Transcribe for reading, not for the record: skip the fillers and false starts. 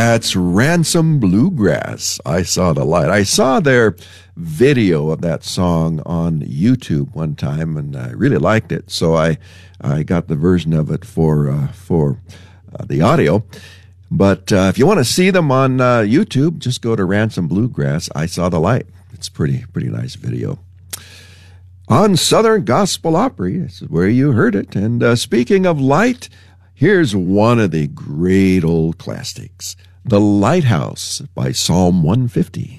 That's Ransom Bluegrass. I Saw the Light. I saw their video of that song on YouTube one time, and I really liked it. So I got the version of it for the audio. But if you want to see them on YouTube, just go to Ransom Bluegrass. I Saw the Light. It's pretty nice video. On Southern Gospel Opry, this is where you heard it. And speaking of light, here's one of the great old classics, The Lighthouse by Psalm 150.